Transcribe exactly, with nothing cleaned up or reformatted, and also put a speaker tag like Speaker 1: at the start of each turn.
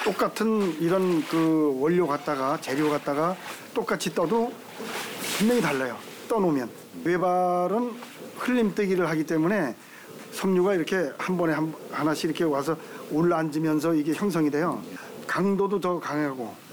Speaker 1: 똑같은 이런 그 원료 갖다가 재료 갖다가 똑같이 떠도 분명히 달라요. 떠놓으면. 외발은 흘림뜨기를 하기 때문에 섬유가 이렇게 한 번에 한, 하나씩 이렇게 와서 올라앉으면서 이게 형성이 돼요. 강도도 더 강하고